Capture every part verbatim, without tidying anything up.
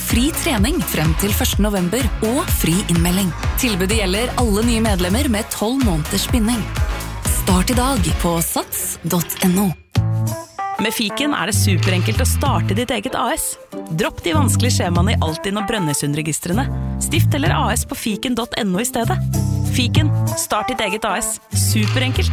fri trening frem til første november og fri innmelding. Tilbudet gjelder alle nye medlemmer med tolv måneders binding. Start i dag på sats punktum no. Med Fiken er det superenkelt å starte ditt eget A S. Dropp de vanskelige skjemaene i Altinn og Brønnøysundregistrene. Stift eller A S på fiken punktum no i stedet. Fiken, start ditt eget A S. Superenkelt.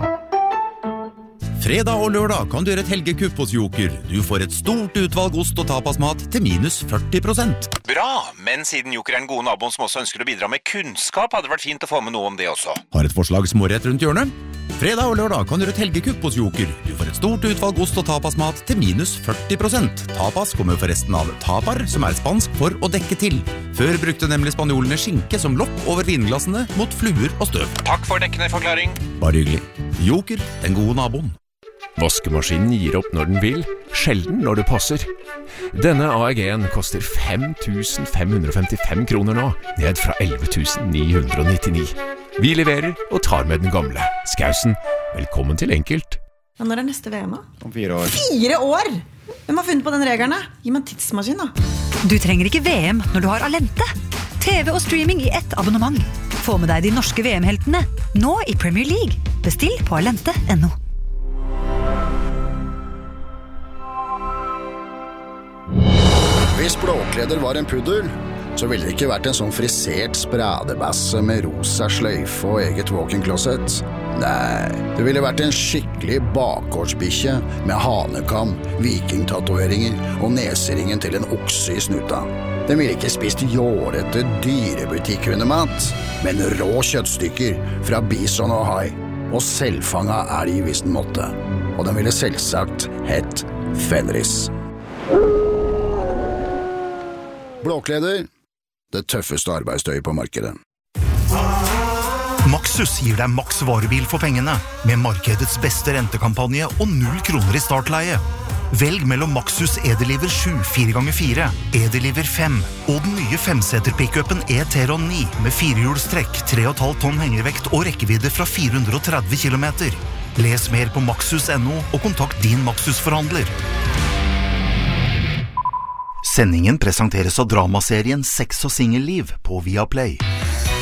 Fredag og lørdag kan du gjøre et helgekupp hos Joker. Du får et stort utvalg ost og tapasmat til minus førti prosent. Bra, men siden Joker er en god naboen som også ønsker å bidra med kunnskap, hadde det vært fint å få med noe om det også. Har et forslag smårett rundt hjørnet? Fredag og lørdag kan du gjøre et helgekupp hos Joker. Du får et stort utvalg ost og tapasmat til minus førti prosent. Tapas kommer forresten av tapar, som er spansk for å dekke til. Før brukte nemlig spanjolene skinke som lokk over vinglassene mot fluer og støv. Takk for dekkende forklaring. Bare hyggelig. Joker, den gode naboen. Vaskemaskinen gir opp når den vil, sjelden når det passer. Denne A E G-en koster fem tusen fem hundre og femtifem kroner nå, ned fra elleve tusen ni hundre og nittini. Vi leverer og tar med den gamle. Skausen, velkommen til Enkelt. Ja, når er neste V M da? Om fire år. Fire år? Hvem har funnet på den reglene? Gi meg en tidsmaskin da. Du trenger ikke V M når du har Alente. T V og streaming i ett abonnement. Få med deg de norske V M-heltene, nå i Premier League. Bestill på alente punktum no. Hvis Blåkleder var en puddel, så ville det ikke vært en sånn frisert spradebasse med rosa sløyfe og eget walk-in-closet. Nei, det ville vært en skikkelig bakgårdsbikkje med hanekam, vikingtatoveringer og neseringen til en okse i snuta. Den ville ikke spist jårete dyrebutikkhundemat, men rå kjøttstykker fra bison og hai, og selvfanga elg hvis den måtte. Og den ville selvsagt hett Fenris. Blåkleder, det tøffeste arbeidstøyet på markedet. Maxus gir deg maks varebil for pengene, med markedets beste rentekampanje og null kroner i startleie. Velg mellom Maxus E-Deliver sju fire ganger fire, E-Deliver fem og den nye femseter-pickupen E-Teron ni med firehjulstrekk, tre komma fem tonn hengervekt og rekkevidde fra fire hundre og tretti kilometer. Les mer på maxus punktum no og kontakt din Maxus-forhandler. Sendingen presenteres av dramaserien Sex og singelliv på Viaplay.